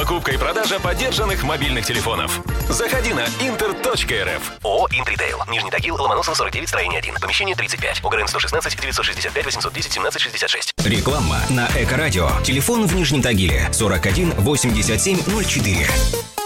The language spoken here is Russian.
Покупка и продажа поддержанных мобильных телефонов. Заходи на inter.rf. ООО «Интритейл». Нижний Тагил, Ломоносов, 49, строение 1. Помещение 35. ОГРН 116 965 810 17 66. Реклама на Эко-радио. Телефон в Нижнем Тагиле 41 87 04.